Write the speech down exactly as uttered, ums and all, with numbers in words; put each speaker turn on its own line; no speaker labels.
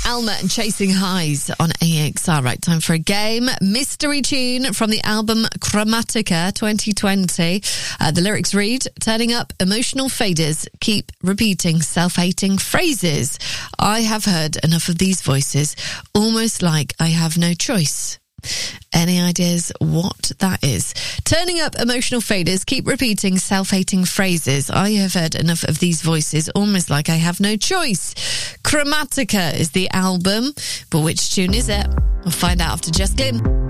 Alma and Chasing Highs on A X R. Right, time for a game. Mystery tune from the album Chromatica twenty twenty. Uh, the lyrics read, turning up emotional faders, keep repeating self-hating phrases. I have heard enough of these voices, almost like I have no choice. Any ideas what that is? Turning up emotional faders, keep repeating self-hating phrases. I have heard enough of these voices, almost like I have no choice. Chromatica is the album, but which tune is it? We'll find out after Just Glyn.